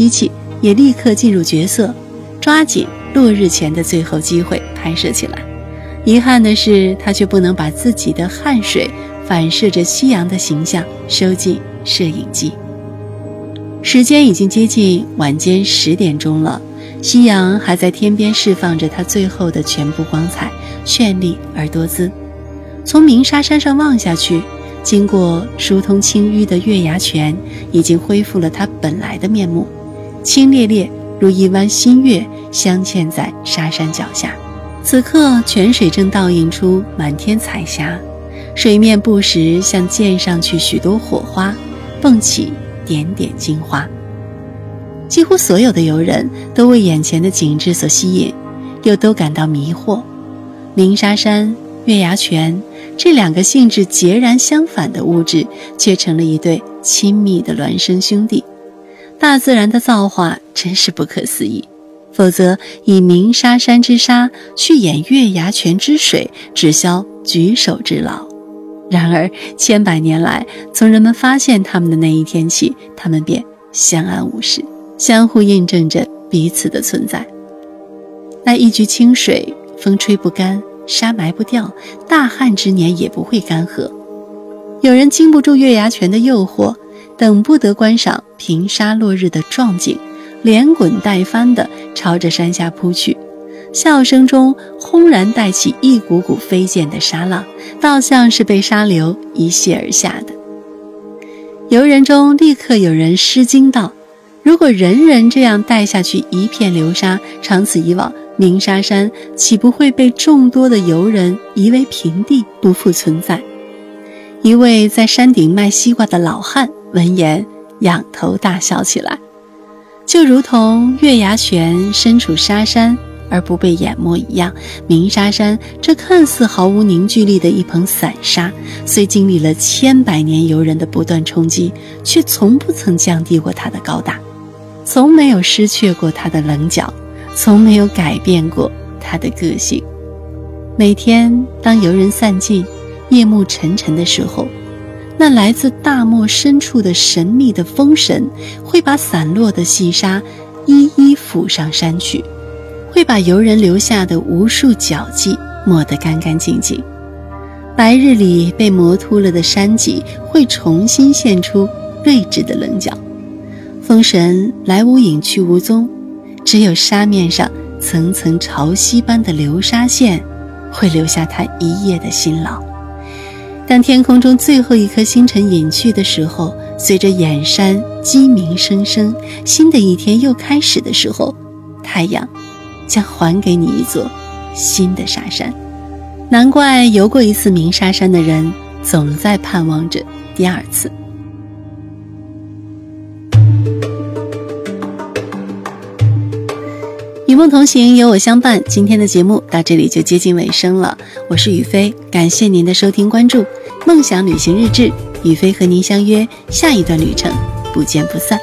机器也立刻进入角色，抓紧落日前的最后机会拍摄起来。遗憾的是，他却不能把自己的汗水反射着夕阳的形象收进摄影机。时间已经接近晚间10点钟了，夕阳还在天边释放着它最后的全部光彩，绚丽而多姿。从鸣沙山上望下去，经过疏通清淤的月牙泉已经恢复了它本来的面目，清冽冽如一弯新月镶嵌在沙山脚下。此刻泉水正倒映出满天彩霞，水面不时像溅上去许多火花，蹦起点点金花。几乎所有的游人都为眼前的景致所吸引，又都感到迷惑。鸣沙山、月牙泉这两个性质截然相反的物质，却成了一对亲密的孪生兄弟。大自然的造化真是不可思议，否则以鸣沙山之沙去演月牙泉之水，只消举手之劳。然而千百年来，从人们发现他们的那一天起，他们便相安无事，相互印证着彼此的存在。那一局清水，风吹不干，沙埋不掉，大旱之年也不会干涸。有人经不住月牙泉的诱惑，等不得观赏平沙落日的壮景，连滚带翻地朝着山下扑去，笑声中轰然带起一股股飞溅的沙浪，倒像是被沙流一泻而下的。游人中立刻有人失惊道，如果人人这样带下去一片流沙，长此以往，鸣沙山岂不会被众多的游人夷为平地，不复存在？一位在山顶卖西瓜的老汉闻言仰头大笑起来，就如同月牙泉身处沙山而不被淹没一样，鸣沙山这看似毫无凝聚力的一捧散沙，虽经历了千百年游人的不断冲击，却从不曾降低过它的高大，从没有失去过它的棱角，从没有改变过它的个性。每天当游人散尽，夜幕沉沉的时候，那来自大漠深处的神秘的风神会把散落的细沙一一浮上山去，会把游人留下的无数脚迹抹得干干净净。白日里被磨秃了的山脊会重新现出睿智的棱角。风神来无影去无踪，只有沙面上层层潮汐般的流沙线会留下他一夜的辛劳。当天空中最后一颗星辰隐去的时候，随着远山鸡鸣声声，新的一天又开始的时候，太阳将还给你一座新的沙山。难怪游过一次鸣沙山的人总在盼望着第二次。与梦同行，有我相伴。今天的节目到这里就接近尾声了，我是雨飞，感谢您的收听关注。梦想旅行日志，雨飞和您相约下一段旅程，不见不散。